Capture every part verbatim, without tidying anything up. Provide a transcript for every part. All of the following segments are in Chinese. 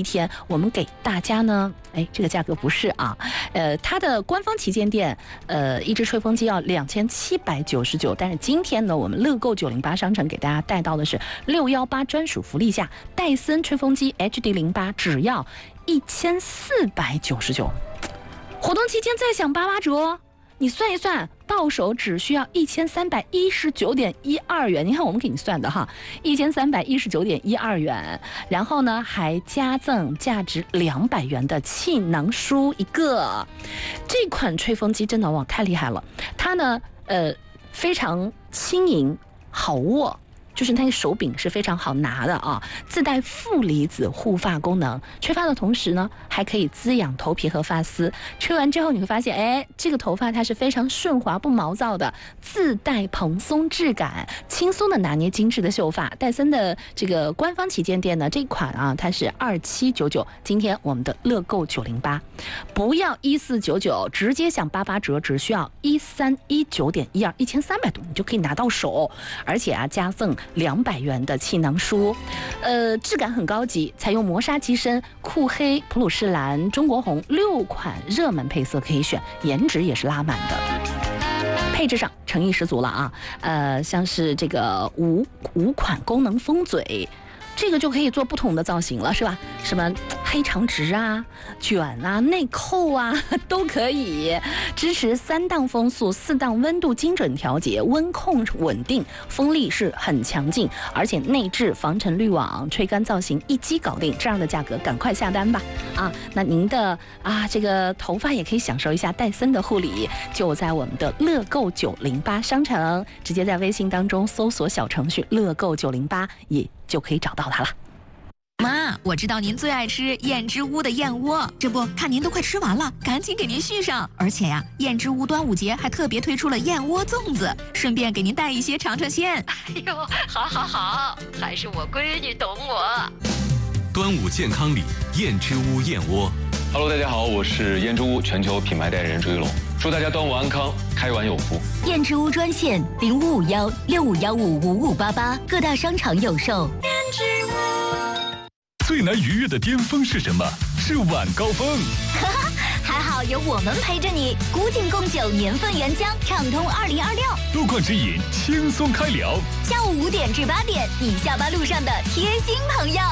一天，我们给大家呢，哎，这个价格不是啊，呃，它的官方旗舰店，呃，一只吹风机要两千七百九十九，但是今天呢，我们乐购九零八商城给大家带到的是六一八专属福利价，戴森吹风机 H D 零八只要一千四百九十九，活动期间再享八八折。你算一算，到手只需要一千三百一十九点一二元。你看我们给你算的哈，一千三百一十九点一二元，然后呢还加赠价值两百元的气囊书一个。这款吹风机真的哇太厉害了，它呢呃非常轻盈好握。就是那个手柄是非常好拿的啊，自带负离子护发功能，吹发的同时呢，还可以滋养头皮和发丝。吹完之后你会发现，哎，这个头发它是非常顺滑不毛躁的，自带蓬松质感，轻松的拿捏精致的秀发。戴森的这个官方旗舰店呢，这款啊它是二七九九，今天我们的乐购九零八，不要一四九九，直接享八八折，只需要一三一九点一二，一千三百多你就可以拿到手，而且啊加赠两百元的气囊书，呃，质感很高级，采用磨砂机身、酷黑、普鲁士蓝、中国红六款热门配色可以选，颜值也是拉满的。配置上诚意十足了啊，呃，像是这个五五款功能风嘴。这个就可以做不同的造型了，是吧？什么黑长直啊、卷啊、内扣啊，都可以。支持三档风速、四档温度精准调节，温控稳定，风力是很强劲，而且内置防尘滤网，吹干造型一机搞定。这样的价格，赶快下单吧！啊，那您的啊这个头发也可以享受一下戴森的护理，就在我们的乐购九零八商城，直接在微信当中搜索小程序乐购九零八也。就可以找到它了。 妈，我知道您最爱吃燕之屋的燕窝，这不看您都快吃完了，赶紧给您续上。而且呀、啊，燕之屋端午节还特别推出了燕窝粽子，顺便给您带一些尝尝鲜。 哎呦，好好好，还是我闺女懂我。 端午健康礼，燕之屋燕窝。 Hello， 大家好，我是燕之屋全球品牌代言人朱一龙，祝大家端午安康，开碗有福。 燕之屋专线零五五幺六五幺五五五八八，各大商场有售。燕之屋最难逾越的巅峰是什么？是晚高峰。 哈哈，还好有我们陪着你，古井贡酒年份原浆，畅通二零二六。 路况指引，轻松开聊。 下午五点至八点，你下班路上的贴心朋友。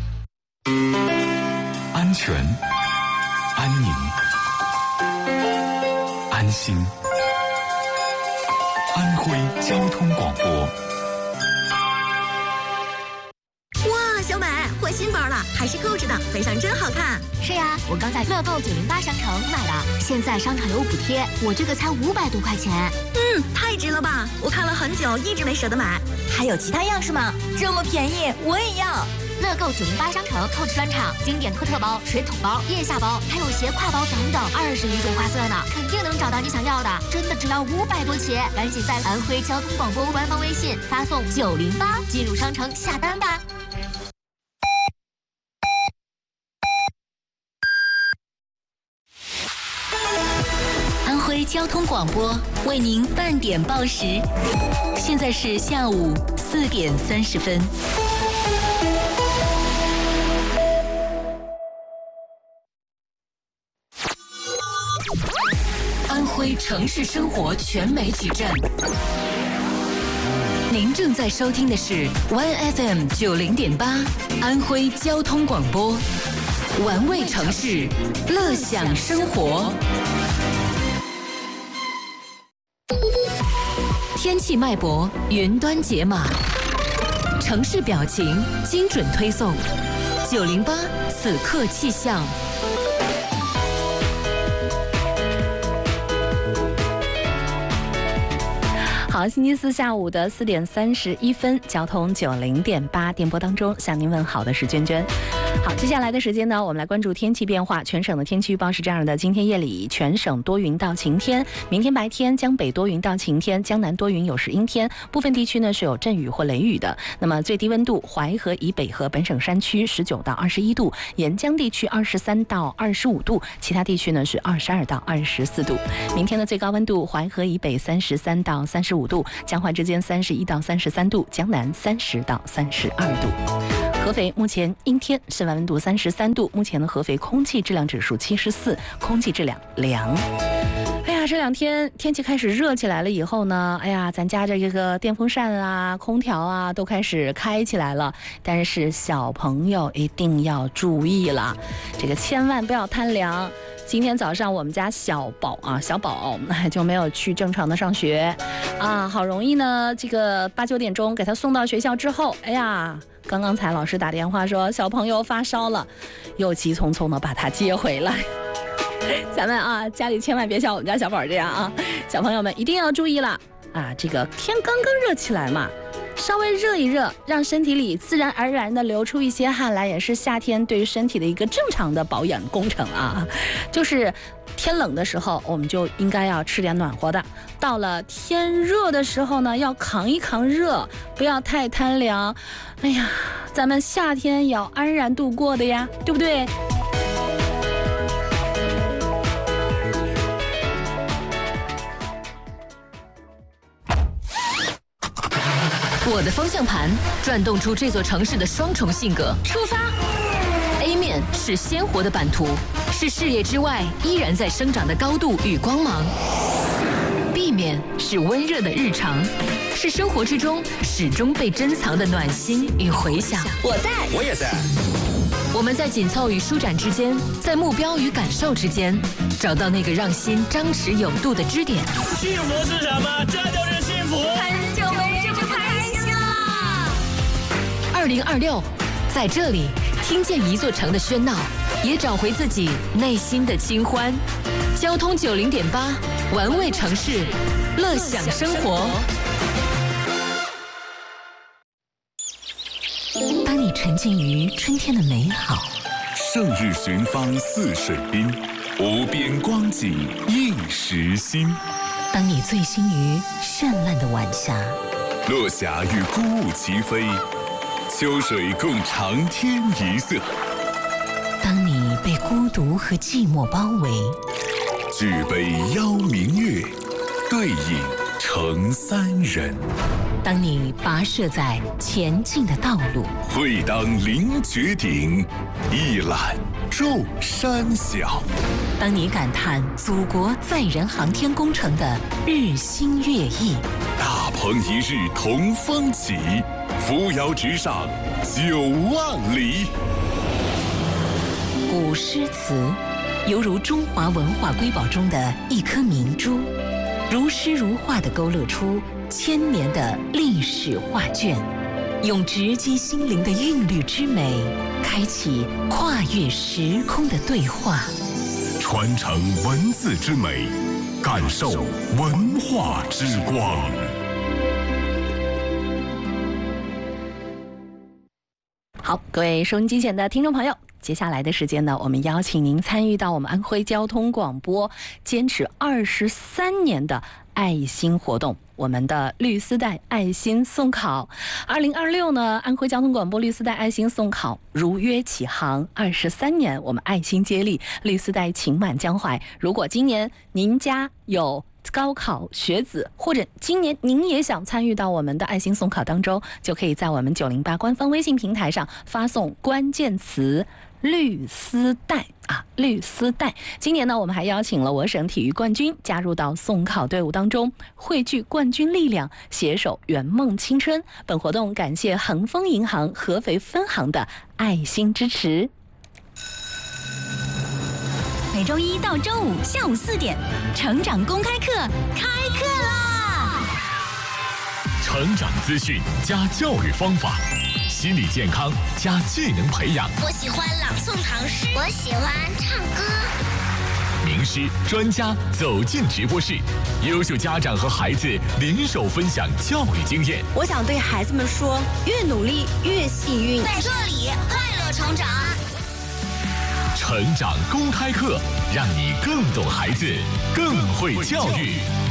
安全。安宁，安心。安徽交通广播。 哇，小美换新包了，还是购置的，背上真好看。 是呀，我刚在乐购九零八商城买的，现在商场有补贴，我这个才五百多块钱。 嗯，太值了吧！我看了很久，一直没舍得买。 还有其他样式吗？这么便宜，我也要。乐购九零八商城购置专场，经典科特包、水桶包、腋下包，还有斜挎包等等，二十余种花色呢，肯定能找到你想要的。真的只要五百多起，赶紧在安徽交通广播官方微信发送九零八进入商城下单吧。安徽交通广播为您半点报时，现在是下午四点三十分。安徽城市生活全媒体站，您正在收听的是 Y F M 九零点八，安徽交通广播，玩味城市，乐享生活。天气脉搏，云端解码，城市表情，精准推送。九零八此刻气象。 好，星期四下午的四点三十一分，交通九零点八电波当中向您问好的是娟娟。好，接下来的时间呢，我们来关注天气变化。全省的天气预报是这样的：今天夜里全省多云到晴天，明天白天江北多云到晴天，江南多云有时阴天，部分地区呢是有阵雨或雷雨的。那么最低温度，淮河以北和本省山区十九到二十一度，沿江地区二十三到二十五度，其他地区呢是二十二到二十四度。明天的最高温度，淮河以北三十三到三十五度，江淮之间三十一到三十三度，江南三十到三十二度。 合肥目前阴天，室外温度三十三度。目前的合肥空气质量指数七十四，空气质量良。哎呀，这两天天气开始热起来了以后呢，哎呀，咱家这个电风扇啊、空调啊都开始开起来了。但是小朋友一定要注意了，这个千万不要贪凉。今天早上我们家小宝啊，小宝就没有去正常的上学啊，好容易呢，这个八九点钟给他送到学校之后，哎呀，刚刚才老师打电话说小朋友发烧了，又急匆匆的把他接回来。咱们啊，家里千万别像我们家小宝这样啊，小朋友们一定要注意了啊！这个天刚刚热起来嘛，稍微热一热，让身体里自然而然的流出一些汗来，也是夏天对于身体的一个正常的保养工程啊。就是天冷的时候，我们就应该要吃点暖和的；到了天热的时候呢，要扛一扛热，不要太贪凉。哎呀，咱们夏天也要安然度过的呀，对不对？ 我的方向盘转动出这座城市的双重性格。出发 A 面是鲜活的版图，是视野之外依然在生长的高度与光芒。B 面是温热的日常，是生活之中始终被珍藏的暖心与回响。 我在， 我也在。 我们在紧凑与舒展之间，在目标与感受之间，找到那个让心张弛有度的支点。 幸福是什么？这就是幸福。 很久没这么开心了。 二零二六，在这里听见一座城的喧闹，也找回自己内心的清欢。交通九零点八，玩味城市，乐享生活。当你沉浸于春天的美好， 胜日寻芳泗水滨，无边光景映时心。 当你醉心于绚烂的晚霞， 落霞与孤鹜齐飞，秋水共长天一色。 当你被孤独和寂寞包围， 举杯邀明月，对饮成三人。 当你跋涉在前进的道路， 会当凌绝顶，一览众山小。 当你感叹祖国载人航天工程的日新月异， 大鹏一日同风起，扶摇直上九万里。 古诗词犹如中华文化瑰宝中的一颗明珠，如诗如画地勾勒出千年的历史画卷，用直击心灵的韵律之美，开启跨越时空的对话， 传承文字之美，感受文化之光。 好，各位收音机前的听众朋友，接下来的时间呢，我们邀请您参与到我们安徽交通广播坚持二十三年的爱心活动，我们的绿丝带爱心送考。二零二六呢，安徽交通广播绿丝带爱心送考如约起航，二十三年，我们爱心接力，绿丝带情满江淮。如果今年您家有高考学子，或者今年您也想参与到我们的爱心送考当中，就可以在我们九零八官方微信平台上发送关键词绿丝带啊，绿丝带。今年呢，我们还邀请了我省体育冠军加入到送考队伍当中，汇聚冠军力量，携手圆梦青春。本活动感谢恒丰银行合肥分行的爱心支持。 每周一到周五下午四点，成长公开课开课啦！ 成长资讯加教育方法，心理健康加技能培养。 我喜欢朗诵唐诗，我喜欢唱歌。 名师专家走进直播室，优秀家长和孩子联手分享教育经验。 我想对孩子们说，越努力越幸运， 在这里快乐成长。 成长公开课，让你更懂孩子，更会教育。